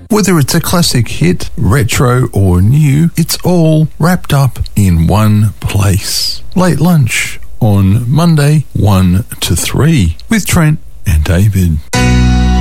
Whether it's a classic hit, retro or new, it's all wrapped up in one place. Late Lunch on Monday 1 to 3 with Trent and David.